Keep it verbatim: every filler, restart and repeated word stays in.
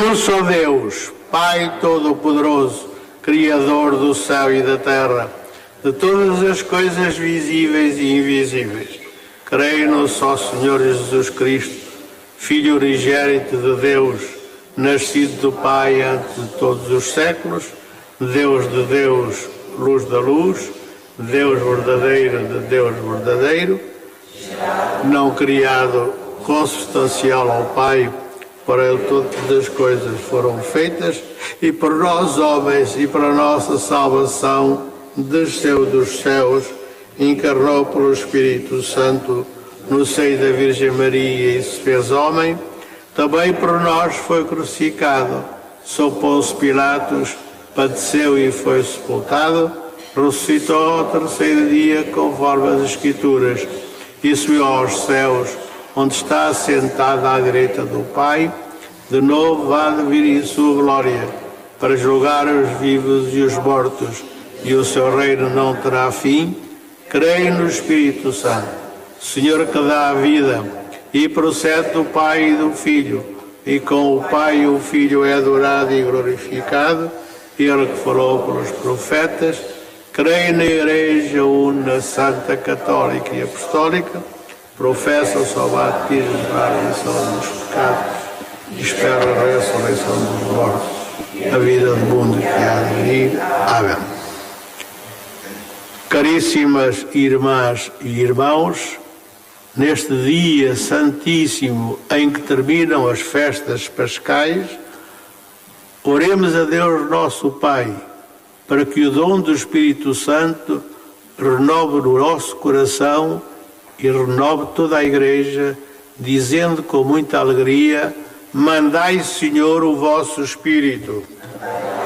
Um só Deus, Pai Todo-Poderoso, Criador do céu e da terra, de todas as coisas visíveis e invisíveis. Creio no só Senhor Jesus Cristo, Filho unigênito de Deus, nascido do Pai antes de todos os séculos, Deus de Deus, luz da luz, Deus verdadeiro de Deus verdadeiro, não criado, consubstancial ao Pai, para ele todas as coisas foram feitas, e por nós homens e para a nossa salvação desceu dos céus, encarnou pelo Espírito Santo no seio da Virgem Maria e se fez homem, também por nós foi crucificado, sob Pôncio Pilatos, padeceu e foi sepultado, ressuscitou ao terceiro dia conforme as Escrituras, e subiu aos céus, onde está assentado à direita do Pai, de novo há de vir em sua glória, para julgar os vivos e os mortos, e o seu reino não terá fim. Creio no Espírito Santo, Senhor que dá a vida, e procede do Pai e do Filho, e com o Pai e o Filho é adorado e glorificado, ele que falou pelos profetas. Creio na Igreja Una, Santa, Católica e Apostólica, professa o seu batismo para a remissão dos pecados, e espero a ressurreição dos mortos, a vida do mundo que há de vir. Amém. Caríssimas irmãs e irmãos, neste dia santíssimo em que terminam as festas pascais, oremos a Deus nosso Pai, para que o dom do Espírito Santo renove no nosso coração e renove toda a Igreja, dizendo com muita alegria: mandai, Senhor, o vosso Espírito.